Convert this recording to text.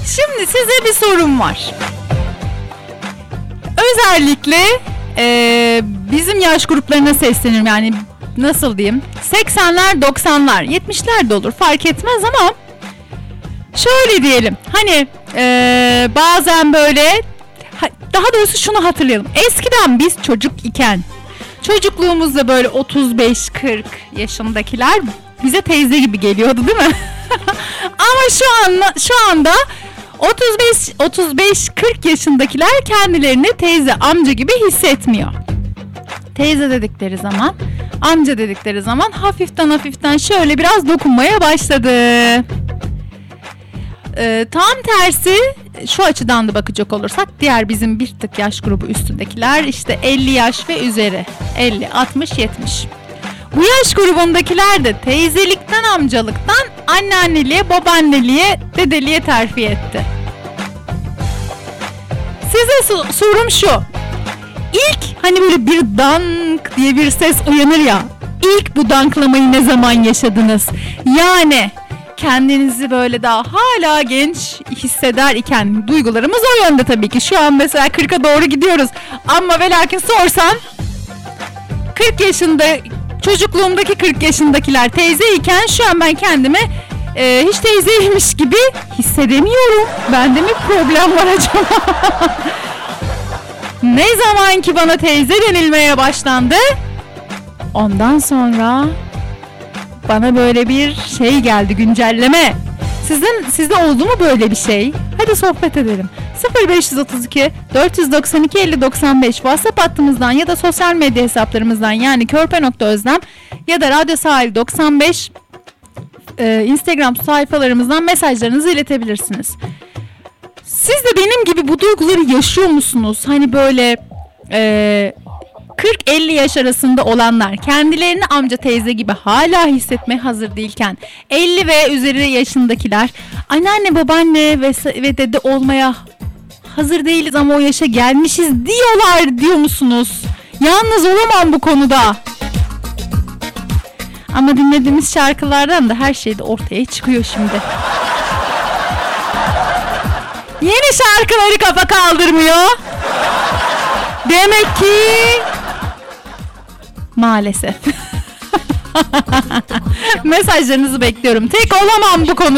Şimdi size bir sorum var. Özellikle bizim yaş gruplarına sesleniyorum. Yani nasıl diyeyim? 80'ler, 90'lar, 70'ler de olur, fark etmez ama şöyle diyelim. Hani bazen böyle, daha doğrusu şunu hatırlayalım. Eskiden biz çocuk iken, çocukluğumuzda böyle 35-40 yaşındakiler bize teyze gibi geliyordu, değil mi? Ama şu anda 35-40 yaşındakiler kendilerini teyze, amca gibi hissetmiyor. Teyze dedikleri zaman, amca dedikleri zaman hafiften şöyle biraz dokunmaya başladı. Tam tersi şu açıdan da bakacak olursak, diğer bizim bir tık yaş grubu üstündekiler, işte 50 yaş ve üzeri, 50, 60, 70. Bu yaş grubundakiler de teyzelikten, amcalıktan anneanneliğe, babaanneliğe, dedeliğe terfi etti. Size sorum şu. İlk hani böyle bir dank diye bir ses uyanır ya. İlk bu danklamayı ne zaman yaşadınız? Yani kendinizi böyle daha hala genç hisseder iken, duygularımız o yönde tabii ki. Şu an mesela 40'a doğru gidiyoruz. Ama ve lakin sorsan 40 yaşında, çocukluğumdaki 40 yaşındakiler teyzeyken şu an ben kendimi hiç teyzeymiş gibi hissedemiyorum. Bende mi problem var acaba? Ne zaman ki bana teyze denilmeye başlandı, ondan sonra bana böyle bir şey geldi, güncelleme. Sizde oldu mu böyle bir şey? Hadi sohbet edelim. 0532 492 50 95 WhatsApp hattımızdan ya da sosyal medya hesaplarımızdan, yani körpe.özlem ya da Radyo Sahil 95 Instagram sayfalarımızdan mesajlarınızı iletebilirsiniz. Siz de benim gibi bu duyguları yaşıyor musunuz? Hani böyle 40-50 yaş arasında olanlar kendilerini amca, teyze gibi hala hissetmeye hazır değilken, 50 ve üzeri yaşındakiler anneanne, babaanne ve dede olmaya hazır değiliz ama o yaşa gelmişiz diyor musunuz? Yalnız olamam bu konuda. Ama dinlediğimiz şarkılardan da her şey de ortaya çıkıyor şimdi. Yeni şarkıları kafa kaldırmıyor. Demek ki maalesef. Mesajlarınızı bekliyorum. Tek olamam bu konuda.